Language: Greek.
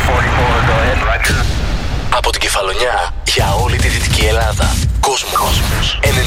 go ahead, Roger. Από την Κεφαλονιά για όλη τη Δυτική Ελλάδα. Κόσμος 94,6.